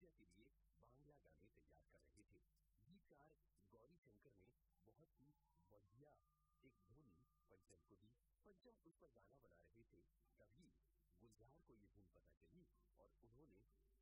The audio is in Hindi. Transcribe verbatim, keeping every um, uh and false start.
पूजा के लिए बांग्ला गाने तैयार कर रहे थे। गीतकार गौरी शंकर ने बहुत ही बढ़िया एक धुन पंचम को दी। पंचम उस पर गाना बना रहे थे, तभी गुलजार को ये धुन पता चली और उन्होंने